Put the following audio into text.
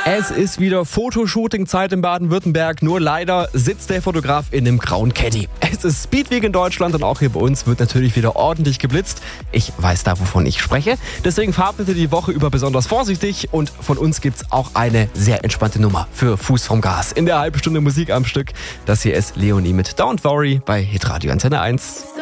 Es ist wieder Fotoshooting-Zeit in Baden-Württemberg, nur leider sitzt der Fotograf in einem grauen Caddy. Es ist Speedweek in Deutschland und auch hier bei uns wird natürlich wieder ordentlich geblitzt. Ich weiß da, wovon ich spreche. Deswegen fahrt bitte die Woche über besonders vorsichtig und von uns gibt's auch eine sehr entspannte Nummer für Fuß vom Gas. In der halben Stunde Musik am Stück. Das hier ist Leonie mit Don't Worry bei Hitradio Antenne 1.